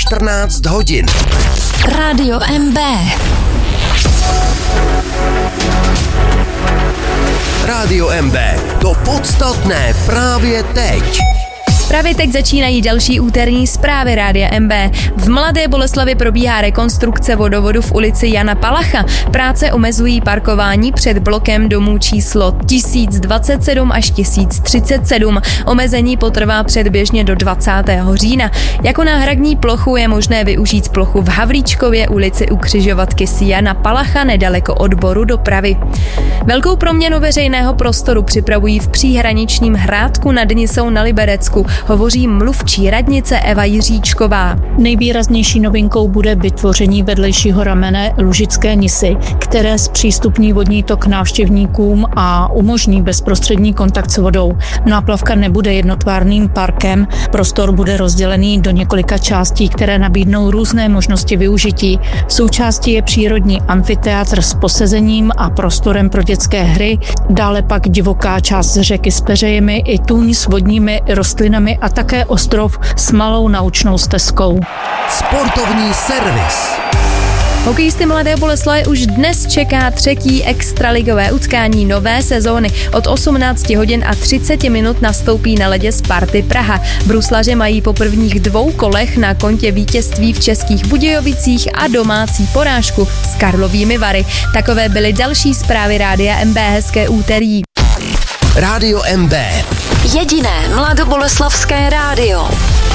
14 hodin. Rádio MB. Rádio MB. To podstatné právě teď. Právě teď začínají další úterní zprávy Rádia MB. V Mladé Boleslavi probíhá rekonstrukce vodovodu v ulici Jana Palacha. Práce omezují parkování před blokem domů číslo 1027 až 1037. Omezení potrvá předběžně do 20. října. Jako náhradní plochu je možné využít plochu v Havlíčkově ulici u křižovatky s Jana Palacha nedaleko odboru dopravy. Velkou proměnu veřejného prostoru připravují v příhraničním Hrádku nad Nisou na Liberecku. Hovoří mluvčí radnice Eva Jiříčková. Nejvýraznější novinkou bude vytvoření vedlejšího ramene Lužické Nisy, které zpřístupní vodní tok návštěvníkům a umožní bezprostřední kontakt s vodou. Náplavka nebude jednotvárným parkem, prostor bude rozdělený do několika částí, které nabídnou různé možnosti využití. Součástí je přírodní amfiteátr s posezením a prostorem pro dětské hry, dále pak divoká část řeky s peřejemi i tůň s vodními rostlinami a také ostrov s malou naučnou stezkou. Sportovní servis. Hokejisty Mladé Boleslavi už dnes čeká třetí extraligové utkání nové sezóny. Od 18 hodin a 30 minut nastoupí na ledě Sparty Praha. Bruslaři mají po prvních 2 kolech na kontě vítězství v Českých Budějovicích a domácí porážku s Karlovými Vary. Takové byly další zprávy Rádia MB. Hezké úterý. Rádio MB. Jediné mladoboleslavské rádio.